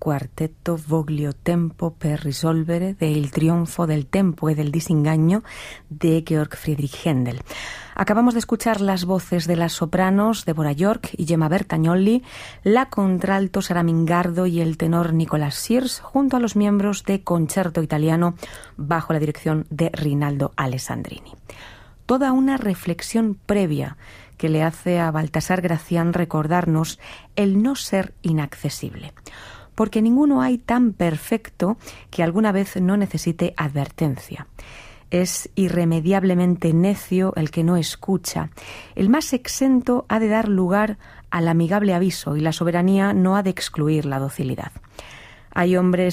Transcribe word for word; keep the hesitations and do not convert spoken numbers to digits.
quartetto Voglio tempo per risolvere de Il trionfo del tempo e del disingaño de Georg Friedrich Händel. Acabamos de escuchar las voces de las sopranos Deborah York y Gemma Bertagnolli, la contralto Sara Mingardo y el tenor Nicolas Sears, junto a los miembros de Concerto Italiano bajo la dirección de Rinaldo Alessandrini. Toda una reflexión previa que le hace a Baltasar Gracián recordarnos el no ser inaccesible, porque ninguno hay tan perfecto que alguna vez no necesite advertencia. Es irremediablemente necio el que no escucha. El más exento ha de dar lugar al amigable aviso y la soberanía no ha de excluir la docilidad. Hay hombres